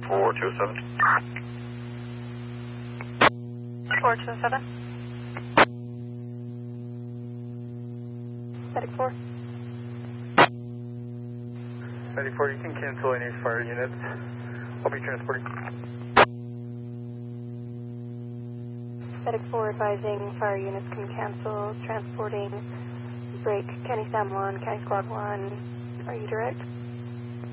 4207. 4207. Medic 4. Medic 4, you can cancel any fire units. I'll be transporting. Medic 4 advising fire units can cancel, transporting, break, County Sam 1, County Squad 1. Are you direct?